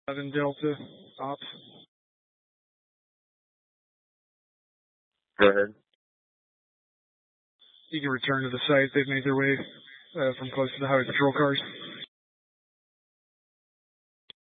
11 Delta, ops. Go ahead. You can return to the site. They've made their way from close to the highway patrol cars.